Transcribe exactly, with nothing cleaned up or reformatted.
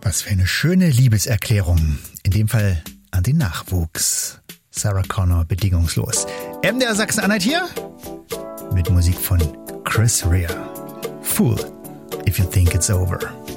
Was für eine schöne Liebeserklärung. In dem Fall an den Nachwuchs. Sarah Connor, bedingungslos. M D R Sachsen-Anhalt hier mit Musik von Chris Rea. Fool, if you think it's over.